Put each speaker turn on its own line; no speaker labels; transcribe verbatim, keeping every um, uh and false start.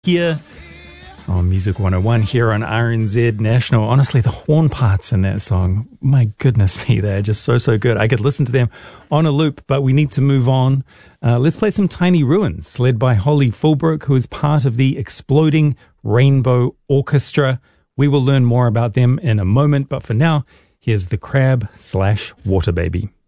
here on Music one oh one here on R N Z National. Honestly, the horn parts in that song, my goodness me, they're just so, so good. I could listen to them on a loop, but we need to move on. Uh, let's play some Tiny Ruins, led by Holly Fulbrook, who is part of the Exploding Rainbow Orchestra. We will learn more about them in a moment, but for now, here's The Crab slash Water Baby.